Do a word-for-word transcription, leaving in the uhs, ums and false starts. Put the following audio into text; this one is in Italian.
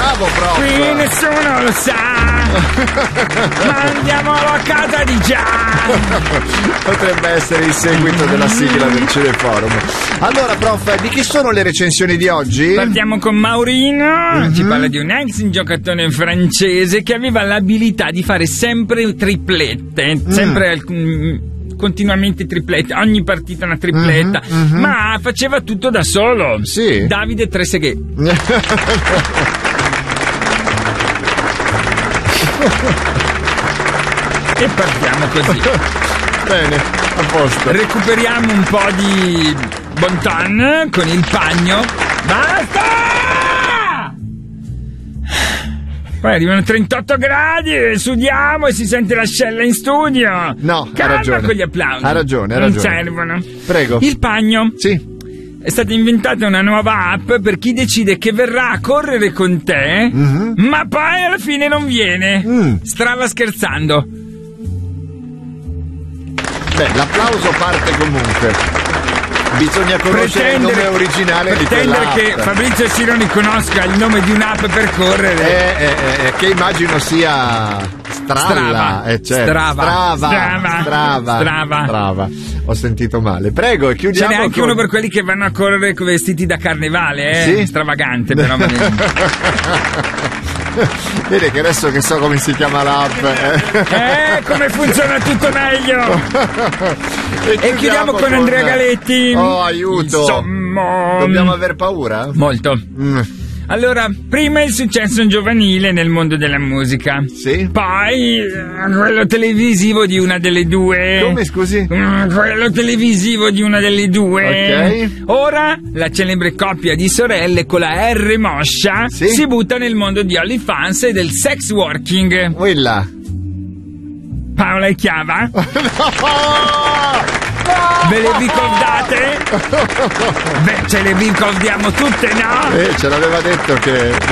Bravo, prof. Qui nessuno lo sa, ma andiamolo a casa di già. Potrebbe essere il seguito della sigla del Cineforum. Allora, prof, di chi sono le recensioni di oggi? Partiamo con Maurino. Mm-hmm. Ci parla di un ex giocatore francese che aveva l'abilità di fare sempre triplette, mm. sempre al continuamente triplette, ogni partita una tripletta, uh-huh, uh-huh. ma faceva tutto da solo. Sì. Davide Trezeguet. E partiamo così. Bene, a posto. Recuperiamo un po' di Bonton con il pagno. Basta! Poi arrivano trentotto gradi, sudiamo e si sente l'ascella in studio. No, calma ha ragione. Con gli applausi. Ha ragione, ha non ragione. servono. Prego. Il pagno. Sì. È stata inventata una nuova app per chi decide che verrà a correre con te, mm-hmm. ma poi alla fine non viene. Mm. Strava scherzando. Beh, l'applauso parte comunque. Bisogna conoscere il nome originale di quell'app. Pretendere che Fabrizio Sironi conosca il nome di un'app per correre. Eh, eh, eh, che immagino sia Stralla. Strava. Eh, certo. Strava. Strava. Strava. Strava. Strava. Strava. Ho sentito male. Prego, e chiudiamo. Ce n'è anche con... uno per quelli che vanno a correre vestiti da carnevale, eh? Sì? Stravagante, però. Va bene. Vedi che adesso che so come si chiama l'app, eh, eh come funziona tutto meglio. E, e chiudiamo con, con Andrea Galetti. Oh, aiuto. Insomma, dobbiamo aver paura? Molto. Mm. Allora, prima il successo giovanile nel mondo della musica. Sì. Poi quello televisivo di una delle due. Come, scusi? Quello televisivo di una delle due. Ok. Ora la celebre coppia di sorelle con la R moscia, sì, si butta nel mondo di OnlyFans e del sex working. Quella. Paola e Chiava? No! Ve le ricordate? Beh, ce le ricordiamo tutte, no? Eh, ce l'aveva detto che